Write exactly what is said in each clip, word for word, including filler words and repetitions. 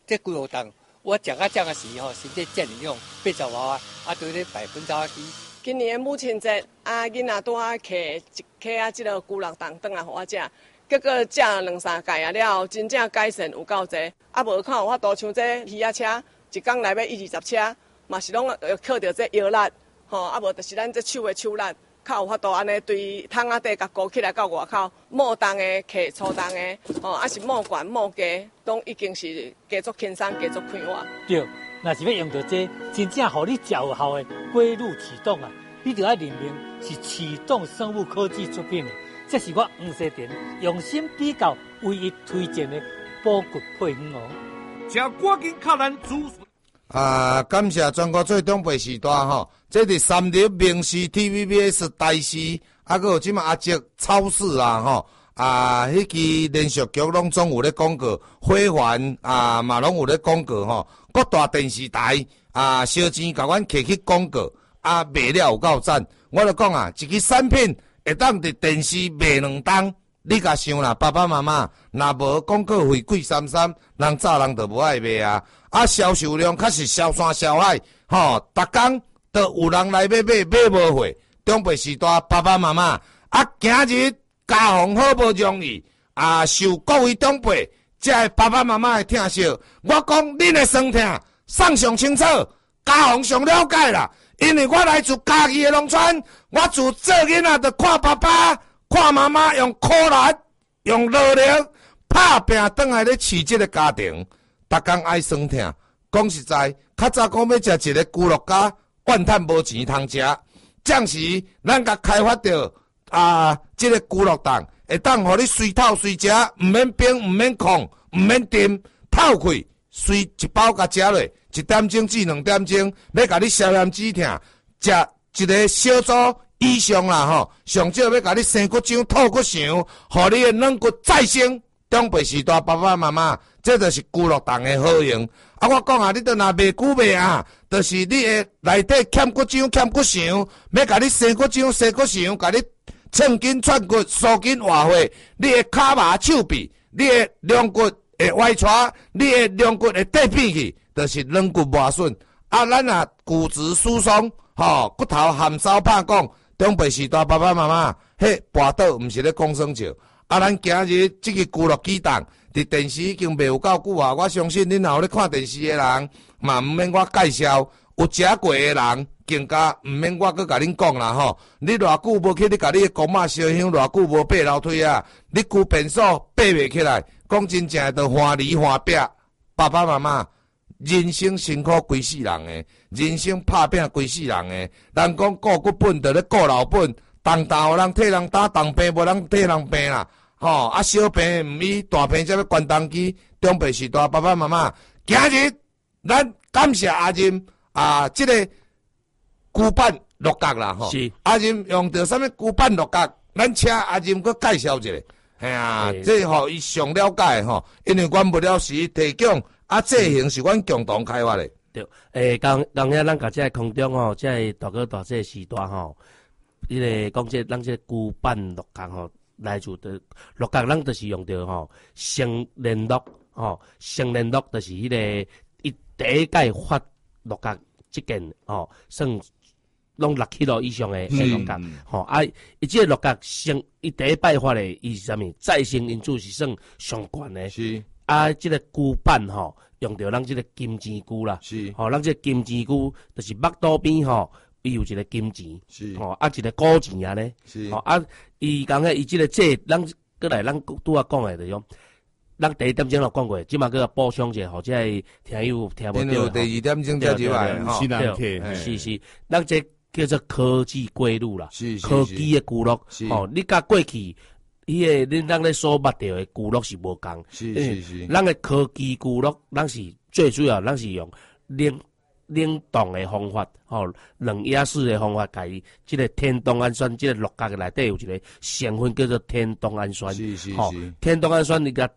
这龟肉蛋，我食到这个时候，身体健量八十外啊，啊对咧百分之啊几。 今年的母亲节，啊囡仔拄啊摕一克啊，即个龟肉蛋转来互我食，结果食两三届啊了，真正改善有够济，啊无看有法度像这鱼仔车，一工来要一二十车，嘛是拢靠着这腰力，吼，啊无就是咱这手的手力。较有法度安尼对桶仔底甲勾起来到外口，摸重的、摕粗重的，哦，还是摸悬、摸低，拢已经是加足轻松、加足快活。 对，若是要用到这真正互你较有效的龟乳启动啊，你就要认明是启动生物科技出品的，这是我黄世田用心比较唯一推荐的宝骨配方哦。 请赶紧靠咱主。 啊，感谢全国最东北时代吼，这是三立明视 T V B S 台视，啊，还有即马阿捷超市啊吼，啊，迄支连续剧拢总有咧广告，辉煌啊嘛拢有咧广告吼，各大电视台啊烧钱甲阮摕去广告，啊卖了有够赞，我就讲啊，一支产品会当伫电视卖两档。你甲想啦，爸爸妈妈，若无广告费贵三三，人早人就无爱卖啊。啊，销售量确实销山销海，吼，逐工都有人来买买买无货。中北时代爸爸妈妈，啊，今日家风好无容易，啊，受各位长辈，这个爸爸妈妈的疼惜。我讲恁的酸痛，送上清楚，家风上了解啦。因为我来自家己的农村，我自做囡仔就看爸爸。看妈妈用苦力、用劳力打拼，转来咧饲这个家庭，逐工爱酸痛。讲实在，较早讲要食一个猪肉家，怨叹无钱通食。暂时咱甲开发着啊，这个猪肉蛋会当互你随透随食，毋免冰，毋免控，毋免炖，透开随一包甲食落，一点钟至两点钟，要甲你消炎止痛，食一个小组。以上啦吼，上少要甲你生骨浆、吐骨肠，互你的软骨再生。中北时代爸爸妈妈，这就是猪肉蛋的好用。啊，我讲啊，你都若卖久卖啊，就是你的内底欠骨浆、欠骨肠，要甲你生骨浆、生骨肠，甲你寸筋串骨、疏筋活血，你的骹麻手臂，你的两骨会歪斜，你的两骨会跌变去，就是软骨磨损。啊，咱啊骨质疏松，吼，骨头含少怕讲。中北时代爸爸妈妈，迄跋倒毋是咧讲耍笑。啊，咱今日即个猪肉鸡蛋伫电视已经卖有够久啊！我相信恁若有咧看电视的人，嘛毋免我介绍。有食过的人，更加毋免我搁甲恁讲啦吼。你偌久无去，你甲你的公妈烧香，偌久无爬楼梯啊？你旧便所爬袂起来，讲真正的，着花里花壁。爸爸妈妈。人生辛苦规世人诶，人生拍拼规世人诶。人讲顾骨本，着咧顾老本。当大有人替人打，当病无人替人病啦。吼、哦，啊小病毋医，大病才要关东机。中北时代爸爸妈妈，今日咱感谢阿任啊，即、这个骨板六角啦吼。是。阿任用着啥物骨板六角？咱请阿任搁介绍一下。哎呀，这互伊上了解吼，因为阮无了时提供。啊，这型是阮共同开发的。 对，诶，刚刚遐咱甲这空中吼，这大哥大这时代吼，迄个讲这咱这旧版六角吼，来自的六角，咱就是用着吼生联络吼，生联络就是迄个伊第一届发六角即件吼，算拢六 K 以上的诶六角，吼啊，伊即个六角生伊第一摆发的，伊是啥物？再生因子是算上悬的。是。啊，即、這个菇板吼，用着咱即个金钱菇啦，是，吼、哦，咱即个金钱菇，就是腹肚边吼，伊有一个金钱，是，吼、哦，啊一个古钱啊咧，是，吼、哦，啊，伊讲诶，伊即个这，咱过来咱拄啊讲诶着种，咱第一点钟就讲过，即马个补充者，或者系听友听无到， 第二點鐘才入來，吼， 是是是，咱这叫做科技歸路啦，是是科技诶quy路，吼，你甲過去。伊个恁咱咧所捌到诶quy路是無共，是是是，咱诶科技quy路，咱是最主要，咱是用冷冷凍诶方法，吼、哦，冷壓式诶方法，甲伊即個天冬氨酸，即、這個六角诶內底有一個成分叫做天冬氨酸，是是是，吼、哦，天冬氨酸你甲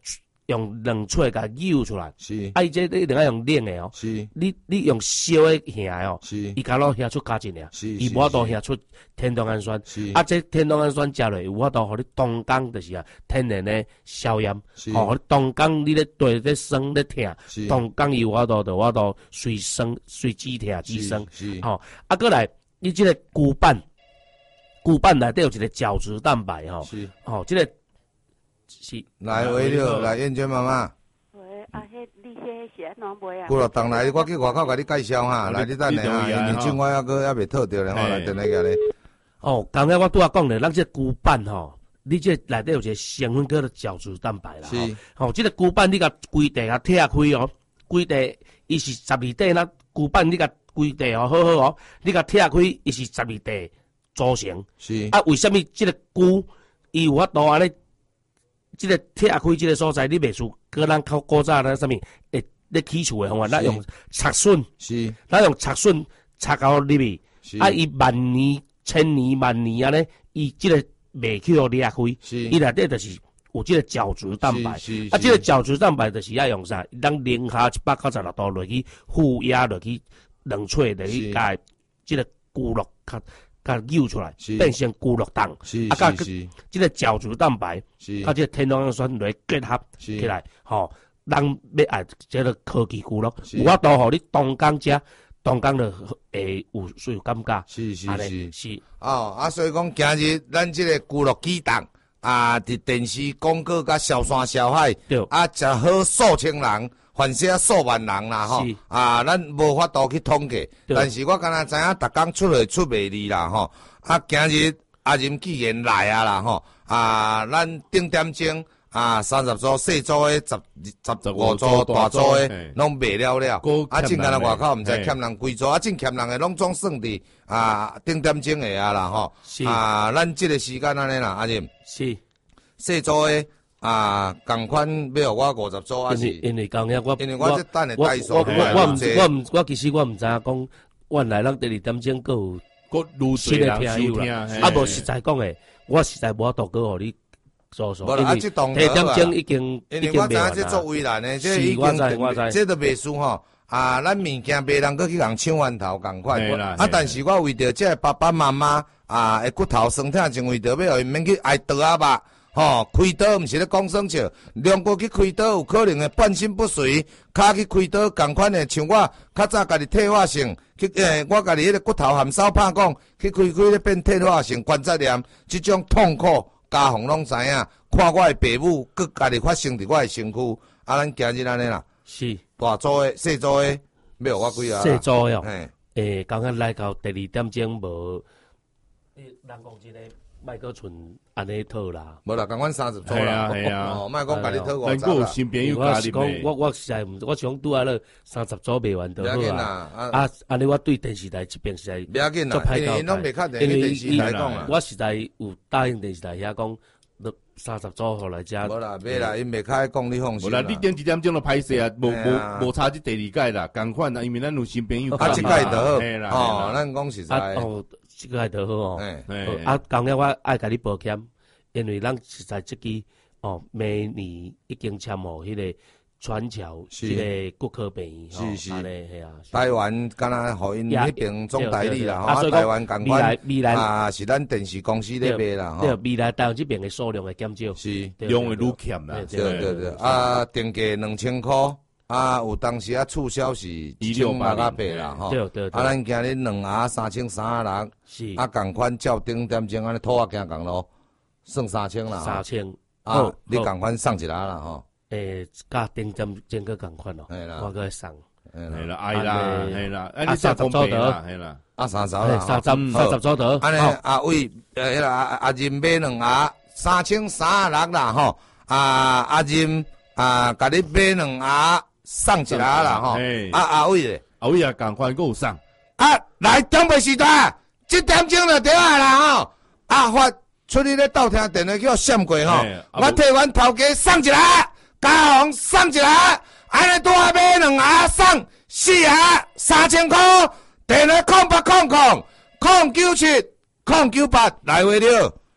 用冷喙甲扭出来。 是， 啊，伊这一定要用冷的哦。 是， 你你用烧的下的哦， 是， 伊敢若遐出加一尔， 是， 伊无法度遐出天冬氨酸。 是， 啊，这天冬氨酸食落有法度，互你当工就是啊天然的消炎，吼，互你当工你咧对咧酸咧痛，当工伊有法度就有法度随酸随止痛止酸。吼，啊，过来，你这个骨板，骨板内底有一个角质蛋白吼，吼，这个是来维六来燕娟妈妈。 啊，迄你迄是安怎买啊？ 古乐当来，我去外口甲你介绍哈，来你等下哈，因为种我还阁还未套着咧吼，来等下个咧。 哦，刚才我拄仔讲咧，咱这骨板吼，你这内底有一个成分叫做角质蛋白啦。是。吼，这个骨板你甲规地甲拆开哦，规地伊是十二块啦，骨板你甲规地哦，好好哦，你甲拆开伊是十二块组成。是。啊，为什么这个骨伊有法度安尼？这个拆开这个所在，你袂输。个咱靠古早那啥物，会咧起厝的方法，咱用拆笋，是，咱用拆笋拆到入去，啊，伊万年、千年、万年安尼，伊即个袂去互裂开，伊内底就是有即个角质蛋白，啊，即个角质蛋白就是要用啥？咱零下一百九十六度落去负压落去冷萃落去，甲即个骨骼较甲扭出来，变成骨骼糖，啊，甲即个角质蛋白，甲即个天冬氨酸来结合起来。吼，咱要爱即个科技骨咯，有法度互你当工食，当工就会有有感觉。是是是是。 哦，啊，所以讲今日咱即个骨骼机动啊，伫电视广告甲小山小海，啊，食好数千人，反正数万人啦吼。啊，咱无法度去统计，但是我敢若知影，逐工出去出卖力啦吼。啊，今日阿仁既然来啊啦吼，啊，咱顶点钟。啊，三十组、四组的、十十五组、大组的，拢卖了了。啊，正干那外口毋知欠人几组，啊，正欠人的拢总算伫啊顶点钟的啊啦吼。啊，咱即个时间安尼啦，阿仁。是。四组的啊，共款要互我五十组啊是。 因为讲遐我， 因为我这等的代数我我我毋我毋我其实我毋知影讲，原来咱第二点钟佫有愈新的听友啦。啊，无实在讲诶，我实在无法度佫互你。 无啦，啊，即栋第点钟已经因为我知影即做围栏的，即已经即都袂输吼。啊，咱物件别人搁去共抢弯头共款。啊，但是我为着即爸爸妈妈啊，的骨头酸痛，就为着要互因免去挨刀啊吧。吼，开刀毋是咧讲耍笑，两过去开刀有可能会半身不遂，骹去开刀共款的，像我较早家己退化性去诶，我家己迄个骨头含烧拍讲去开开咧变退化性关节炎，即种痛苦。家父拢知影，看我的父母，佮家己发生伫我的身躯，啊，咱今日安尼啦。是。大组的、细组的，要我几啊？ 细组哟。嘿。诶，刚刚来到第二点钟无，诶，人讲即个莫搁剩安尼套啦。 无啦，共阮三十组啦。 系啊系啊。 哦，莫讲家己套五十啦。 咱有新朋友加入讲，我我实在毋，我想拄啊咧三十组卖完就好啊。啊，安尼我对电视台这边实在不要紧啦，因为拢袂确定去电视台讲啦。 我实在有答应电视台遐讲，三十组互来遮。 无啦，袂啦，因袂开讲你放心啦。无啦，你顶一点钟就歹势啊，无无无差即第二届啦，共款啦，因为咱有新朋友。 啊，即届就好。哦，咱讲实在。 哦，即届就好哦。啊，今日我爱甲你抱歉，因为咱实在即支哦，明年已经签互迄个。全球即个骨科病院， 是是， 系啊。 台湾敢若互因迄边总代理啦，吼，台湾共款啊，是咱电视公司咧卖啦，吼。 对，未来台湾这边的数量会减少， 是量会愈欠啦。 对对对，啊，定价两千箍，啊，有当时啊促销是一千八百八啦，吼。 对对。 啊，咱今日两盒三千三啊六，是。啊，共款照顶点钟安尼拖啊行共咯，算三千啦。 三千。 啊，你共款送一啦啦，吼。 诶，甲顶针针个共款咯，我个送， 系啦，哎啦，系啦， 啊三十组得， 系啦，啊三十啦， 三十三十组得， 安尼阿伟，诶，阿阿仁买两盒，三千三啊六啦吼，啊阿仁啊，甲你买两盒，送一盒啦吼，啊阿伟咧， 阿伟啊，共款够送， 啊来准备时段，七点钟就对啊啦吼，啊发出去咧斗听电话叫我闪过吼，我替阮头家送一盒。家红送一盒，安尼拄啊买两盒送四盒，三千块。电话空八空空空九七空九八来回了。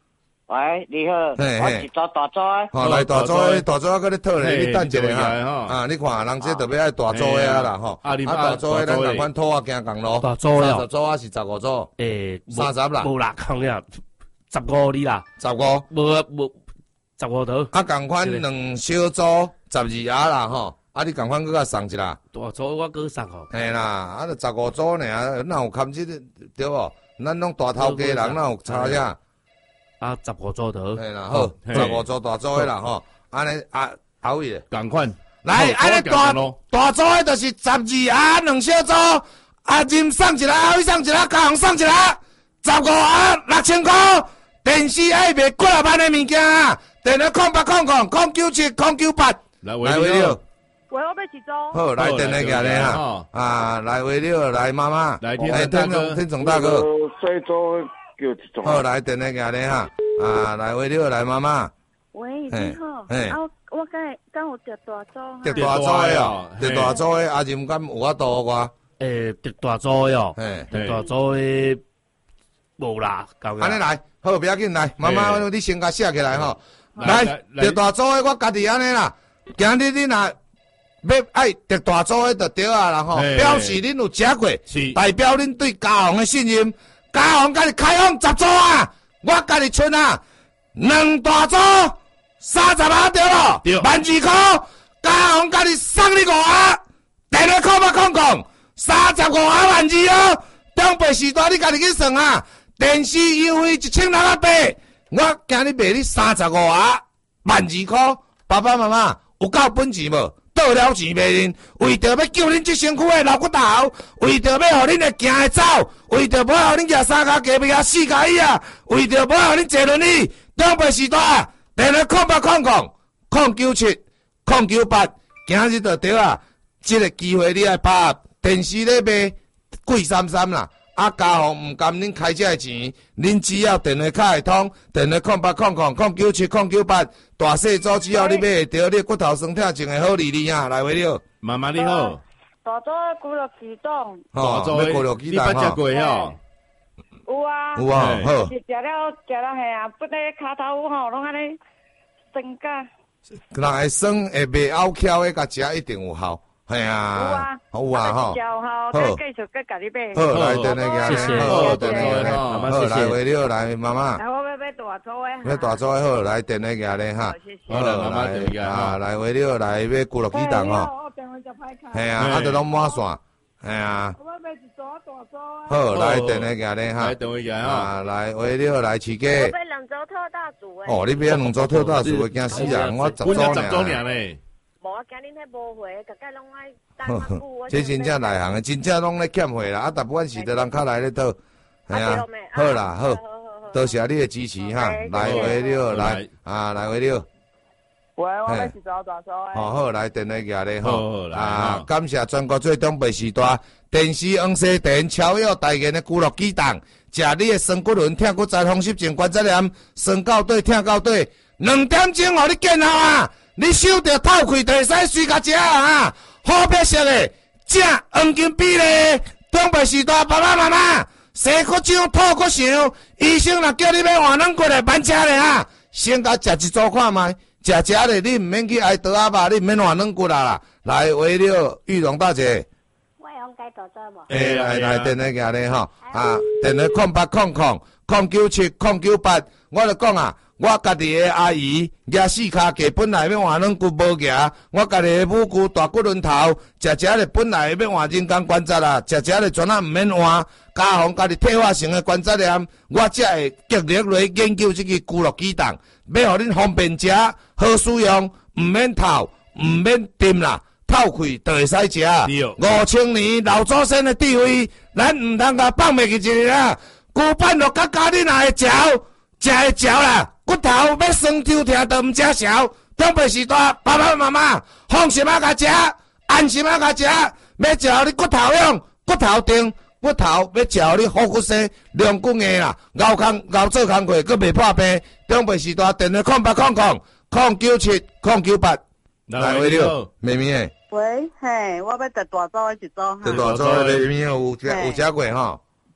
喂，你好， 嘿嘿我是做大组的。 吼，来大组的，大组啊，搁咧讨咧， 嘿你等一下你哈。 哈啊，你看，人这特别爱大组的啊啦，吼。 啊，你啊，大组的咱共款讨啊，行共路。 大组的三十组啊，是十五组。 诶， 三十啦。 无啦，空呀，十五哩啦。 十五。 无无十五头。 啊，共款两小组十二啊啦，吼。啊，你共款搁甲送一啦。 大组我搁送吼。 嘿啦，啊，就十五组尔，哪有堪这对无？咱拢大头家人，哪有差啥？ 啊，十五组头。 嘿啦，好，十五组大组的啦，吼。安尼啊，后位共款。 来，安尼大大组的就是十二啊，两小组，啊，任送一个，后位送一个，加红送一个，十五啊，六千块。电视爱卖几啊万的物件啊，电话空八空空空九七空九八。 来，来，维六。 喂，我要一组。 好，来电话给你哈。啊，来维六，来妈妈， 来天总天总大哥。 最多叫一种。 好，来电话给你哈。啊，来维六，来妈妈。 喂，你好。 嘿。 啊，我刚刚有得大组。 得大组的哦，得大组的，阿任敢有法度我。 诶，得大组的哦。 嘿， 得大组的无啦，够安尼来，好，不要紧，来，妈妈，你先甲写起来吼。来，得大组的我家己安尼啦。今日你若要爱得大组的就对啊啦吼，表示恁有食过，代表恁对嘉宏的信任。嘉宏家己开放十组啊，我家己剩啊，两大组三十啊对咯，万二块，嘉宏家己送你五啊，电话空八空空，三十五啊万二哦，中北时代你家己去算啊，电视优惠一千六百八，我今日卖你三十五啊万二块，爸爸妈妈。有够本钱无？倒了钱卖恁，为着要救恁这身躯的老骨头，为着要互恁会行会走，为着要互恁举三脚架袂啊四脚椅啊，为着要互恁坐轮椅，中北时代电话空八空空空九七空九八，今日就对啊！这个机会你爱把握，电视咧卖贵三三啦。啊，嘉宏毋甘恁开这个钱，恁只要电话卡会通，电话空八空空空九七空九八，大细组只要你买会到，你骨头酸痛净会好哩哩啊！来，为了妈妈你好， 大组的咕噜鸡冻， 大组的咕噜鸡冻你捌食过吼？ 有啊， 有啊，好。 是食了食了嘿啊，不得骹头有吼，拢安尼酸甲。 人会酸会袂拗翘的，甲食一定有效。系啊， 有啊， 好啊，吼， 好，继续搁家己买。 好，来等下， 谢谢， 好，等下， 妈妈， 好， 谢谢。 来为了来妈妈， 来，我要买大组的， 要大组的好，来等下个咧哈， 好了，妈妈等一下啊，来为了来买咕噜鸡蛋吼，系啊，啊，都拢满线，系啊， 我要买一组大组的。 好，来等下个咧哈， 来等一下啊，来为了来饲鸡， 我买两组特大组的。 哦，你买两组特大组的，惊死啊，我十组尔，十组尔咧。 无啊，今日迄无货，大概拢爱等较久。 这真正内行的，真正拢咧欠货啦，啊，大部分时都人较来咧倒，系啊，好啦，好，多谢你的支持哈，来为了来啊，来为了。 喂，我要是找大组的。 好好，来电话举咧吼， 来啊，感谢全国最东北时代电视黄西电超有代言的咕噜鸡蛋，食你的酸骨轮、痛骨在风湿症、关节炎、酸到底、痛到底，两点钟互你见效啊！你手着透开就会使随甲食啊！好白色的正黄金比例，东北时代爸爸妈妈，生骨痒、吐骨痒，医生若叫你要换软骨的，慢食咧啊！先甲食一组看卖，食食咧你毋免去挨刀啊吧，你毋免换软骨啦啦。来，为了玉龙大姐。 我用该大组无？ 诶，来来，电话举咧吼，啊，电话空八空空空九七空九八，我就讲啊。我家己的阿姨举四骹架，本来要换软骨无举；我家己的母舅大骨轮头，食食咧本来要换人工关节啦，食食咧全啊毋免换。加上家己退化性的关节炎，我才会极力来研究这个咕噜鸡蛋，要互恁方便食，好使用，毋免透，毋免沉啦，透开就会使食。五千年老祖先的智慧，咱毋通甲放袂记一个啦。骨板落甲家己若会嚼，食会嚼啦。骨头要酸抽痛，都毋食少。东北时代，爸爸妈妈放心啊，甲食，安心啊，甲食。要食你骨头用，骨头定，骨头要食你好骨生，两骨硬啦，熬工熬做工课，佫袂破病。东北时代电话空八空空空九七空九八，来为了妹妹诶。 喂，嘿，我要得大组的一组。 得大组的妹妹有食有食过吼？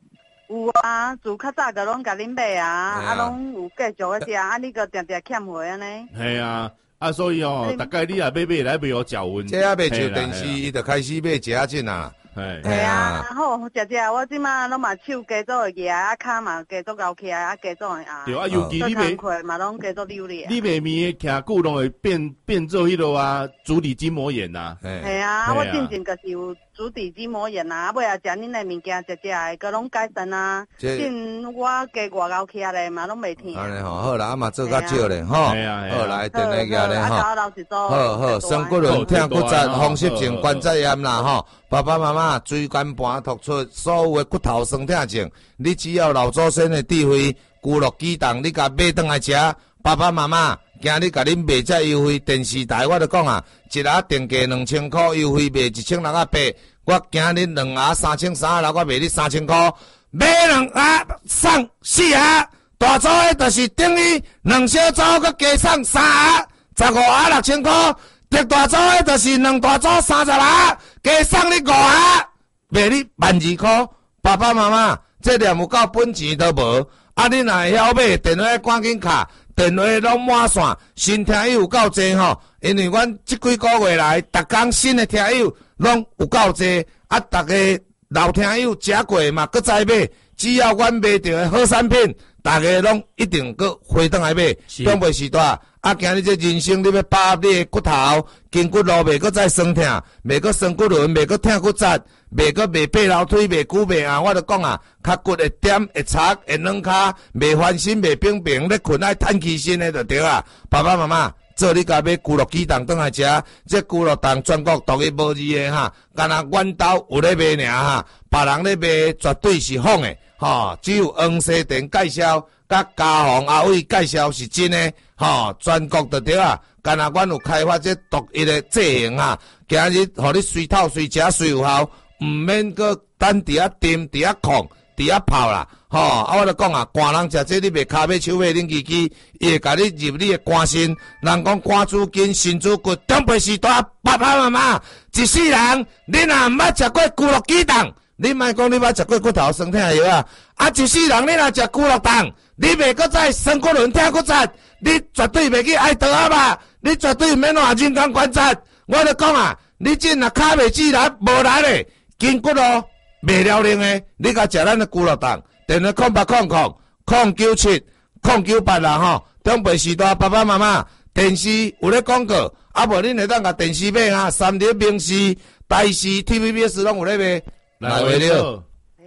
有啊，自较早个拢甲恁买啊，啊拢有继续个食，啊你个定定欠货安尼。 系啊。啊，所以哦，大概你也买买来买互教阮。 这也未就电视，伊就开始买食仔进啊。 系。 系啊，好食食，我即马拢嘛手加做会个啊，骹嘛加做高起来，啊加做啊。 对啊，尤其你袂嘛拢加做溜咧。 你卖面徛久拢会变变做迄落啊，足底筋膜炎呐。 系啊，我进前就是有足底筋膜炎啊，尾啊食恁的物件食食的，个拢改善啊。进我加外高起来嘛拢袂疼。 安尼吼，好啦，啊嘛做较少咧吼。 系啊， 好来，等下个咧吼。 好好，酸骨轮、痛骨折、风湿症、关节炎啦吼。爸爸妈妈椎间盘突出，所有的骨头酸痛症，你只要老祖先的智慧，咕噜鸡蛋，你甲买倒来食。爸爸妈妈，今日甲恁卖这优惠，电视台我就讲啊，一盒定价两千块，优惠卖一千六百八。我今日两盒三千三，然后我卖你三千块，买两盒送四盒，大组的就是等于两小组佮加送三盒，十五盒六千块。特大组的就是两大组三十盒，加送你五盒，卖你万二块。爸爸妈妈，这连有够本钱都无，啊！你若会晓买，电话赶紧卡，电话拢满线，新听友有够济吼。因为阮即几个月来，逐工新的听友拢有够济，啊！逐个老听友食过嘛，搁再买，只要阮卖着的好产品，大家拢一定搁回转来买，中袂时大。啊！今日这人生你要把握你的骨头、筋骨路袂搁再酸痛，袂搁酸骨轮，袂搁痛骨折，袂搁袂爬楼梯，袂久袂啊！我就讲啊，脚骨会点、会擦、会软骹，袂翻身、袂平平，咧困爱摊起身的就对啊！爸爸妈妈，做你家买咕噜鸡蛋转来食，这咕噜蛋全国独一无二的哈，干那阮兜有咧卖尔哈，别人咧卖绝对是仿的，吼，只有黄西店介绍。甲嘉宏阿伟介绍是真诶，吼，全国就对啊。干那阮有开发这独一的剂型啊，今日互你随透随食随有效，毋免搁等伫遐炖、伫遐控、伫遐泡啦，吼。啊，我就讲啊，寒人食这你袂骹尾手尾恁支支，伊会甲你入你的肝肾。人讲肝主筋，肾主骨，长辈时代爸爸妈妈一世人，你若毋捌食过咕噜鸡蛋，你莫讲你捌食过骨头酸痛的药啊，啊一世人你若食咕噜蛋。你袂搁再酸骨轮痛骨折，你绝对袂去爱倒啊吧？你绝对免换人工关节。我就讲啊，你真若骹袂自力无力咧，筋骨咯袂了灵诶，你甲食咱的咕噜蛋，电话空八空空空九七空九八啦吼。长辈时代爸爸妈妈电视有咧广告，啊无恁会当甲电视买啊，三立明视、台视、T V B S 拢有咧卖，来袂了。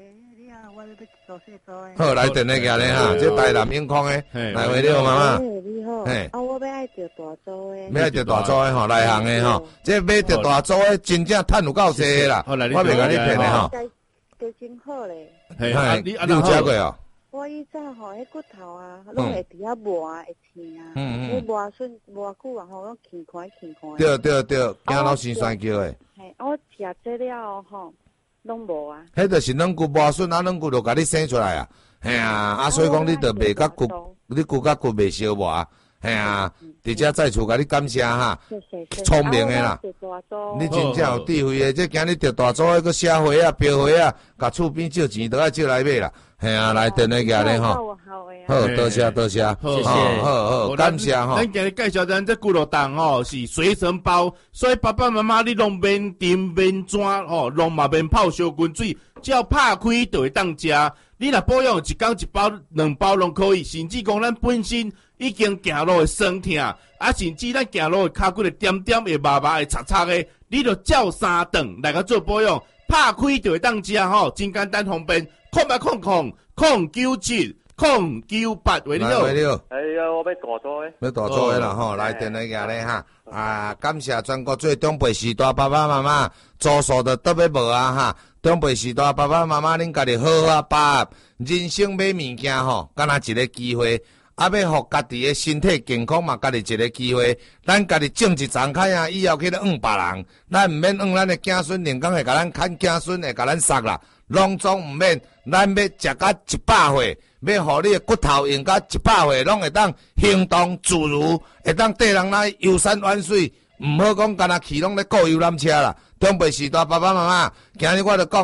好，来电话个咧哈，这台南永康诶，来回你好妈妈。 你好，嘿，啊，我要爱着大组诶， 要爱着大组诶吼，内行诶吼，这买着大组诶，真正趁有够济啦。我袂甲你骗诶吼。 加真好咧。 嘿，你有食过哦？ 我以前吼，迄骨头啊，拢会伫遐磨会疼啊，嗯嗯，磨顺磨久啊，吼，拢轻快轻快。 对对对，惊老先生叫诶。 嘿，我食这了吼。拢无啊！ 迄就是软骨磨损啊，软骨就甲你生出来啊，嘿啊！啊，所以讲你着袂甲骨，你骨甲骨袂相磨，嘿啊！伫遮再次甲你感谢哈，聪明诶啦，你真正有智慧诶！这今日着大组迄个社会啊、标会啊，甲厝边借钱都爱借来买啦，嘿啊！来电话个咧吼。好，多谢多谢， 谢谢， 好好感谢吼。 咱今日介绍咱这骨碌蛋吼是随身包，所以爸爸妈妈你拢免订免转吼，拢嘛免泡烧滚水，只要拍开就会当食。你若保养一工一包、两包拢可以，甚至讲咱本身已经行路会酸痛，啊，甚至咱行路会骹骨会点点会麻麻会擦擦的，你就照三顿来个做保养，拍开就会当食吼，真简单方便，空八空空空九七。空九八为了， 为了， 哎呀，我要大组诶， 要大组诶啦吼，来电话个咧哈，啊，感谢全国最长辈时代爸爸妈妈，做数的特别无啊哈，长辈时代爸爸妈妈恁家己好好把握，人生买物件吼，敢若一个机会，啊，要互家己诶身体健康嘛，家己一个机会，咱家己种一张开啊，以后去咧养别人，咱毋免养咱诶子孙，人工会甲咱看子孙，会甲咱杀啦，拢总毋免，咱要食到一百岁。要互你的骨头用到一百岁，拢会当行动自如，会当缀人来游山玩水，毋好讲干那去拢咧过游览车啦。长辈时代爸爸妈妈，今日我就讲啊，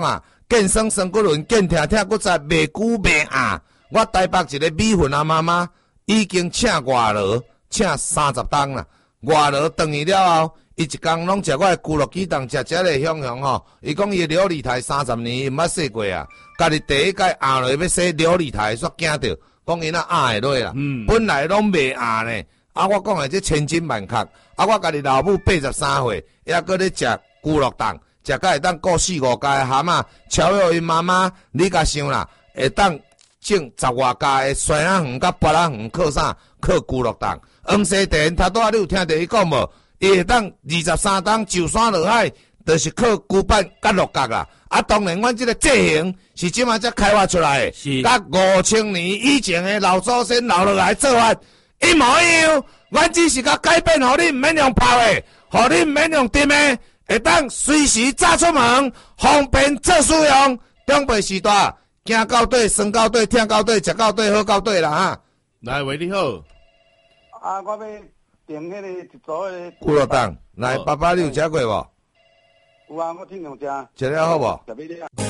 健身酸骨轮，健疼疼骨在袂久袂硬。我台北一个美粉啊妈妈已经请外劳，请三十档啦。外劳回去了后，伊一工拢食我的咕噜鸡蛋，食食咧香香吼。伊讲伊琉璃台三十年伊毋捌洗过啊，家己第一届硬落要洗琉璃台，煞惊着，讲伊那硬会落啦。嗯，本来拢袂硬呢。啊，我讲的这千金万确。啊，我家己老母八十三岁，还搁咧食咕噜蛋，食甲会当顾四五家的蛤蟆。超越因妈妈，你甲想啦，会当种十外家的酸仔园甲拔仔园靠啥？靠咕噜蛋。黄西田头拄仔你有听着伊讲无？伊会当二十三档就山落海，就是靠骨板甲六角啦。啊，当然，阮即个制型是即马才开发出来的，是甲五千年以前的老祖先留落来做法一模一样。阮只是甲改变，互你毋免用泡的，互你毋免用炖的，会当随时炸出门，方便做使用。中北时代，行到底，算到底，听到底，食到底，好到底啦哈！ 来，喂，你好。 啊，我要订迄个一组的咕噜蛋，来，爸爸你有食过无？ 有啊，我经常食。 食了好无？ 特别了。